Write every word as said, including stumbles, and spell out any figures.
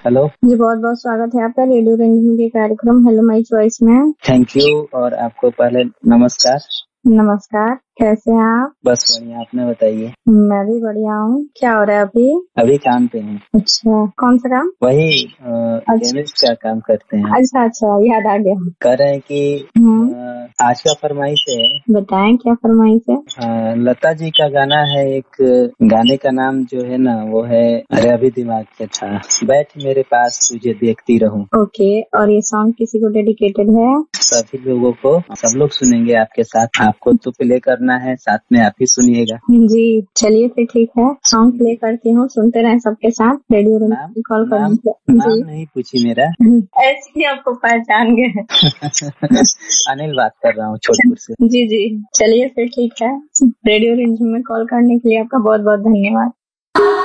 Hello जी, बहुत-बहुत स्वागत है आपका रेडियो रंजन के कार्यक्रम हेलो माय चॉइस में। थैंक यू और आपको पहले नमस्कार। नमस्कार, कैसे हैं आप? बस बढ़िया, आपने बताइए। मैं भी बढ़िया हूँ। क्या हो रहा है अभी? अभी काम पे हूँ। अच्छा, कौन सा काम? वही अ, अच्छा केमिस्ट का काम करते हैं। अच्छा अच्छा, याद आ गया। कह रहे हैं कि हम्म, अ, आज का फरमाइश है। बताएं क्या फरमाइश है? अ, लता जी का गाना है, एक गाने का नाम जो है ना वो है, अरे अभी दिमाग से था, बैठ मेरे पास तुझे देखती रहूं। ओके, और ये सॉन्ग किसी को डेडिकेटेड है? सभी लोगों को, सब लोग सुनेंगे आपके साथ, आपको तो प्ले करना है, साथ में आप ही सुनिएगा। जी, चलिए फिर ठीक है, सॉन्ग प्ले करती हूँ, सुनते रहें सबके साथ रेडियो नाम रंजन कॉल नाम करने से। नाम जी नहीं पूछी मेरा। ऐसे ही आपको पहचान गए। अनिल बात कर रहा हूँ छोटपुर से। जी जी, चलिए फिर ठीक है, रेडियो रंजन में कॉल करने के लिए आपका बहुत बहुत धन्यवाद।